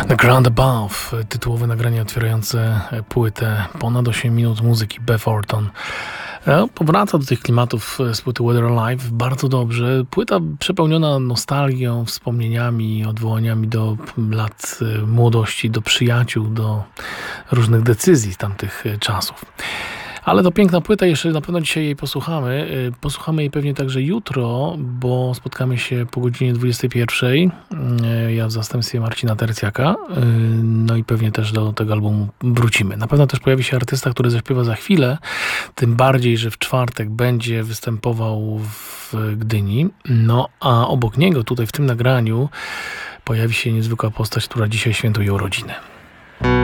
The Ground Above, tytułowe nagranie otwierające płytę, ponad 8 minut muzyki, Beth Orton. Powraca do tych klimatów z płyty Weather Alive bardzo dobrze. Płyta przepełniona nostalgią, wspomnieniami, odwołaniami do lat młodości, do przyjaciół, do różnych decyzji z tamtych czasów. Ale to piękna płyta, jeszcze na pewno dzisiaj jej posłuchamy. Posłuchamy jej pewnie także jutro, bo spotkamy się po godzinie 21. Ja w zastępstwie Marcina Tercjaka. No i pewnie też do tego albumu wrócimy. Na pewno też pojawi się artysta, który zaśpiewa za chwilę. Tym bardziej, że w czwartek będzie występował w Gdyni. No a obok niego tutaj w tym nagraniu pojawi się niezwykła postać, która dzisiaj świętuje urodziny.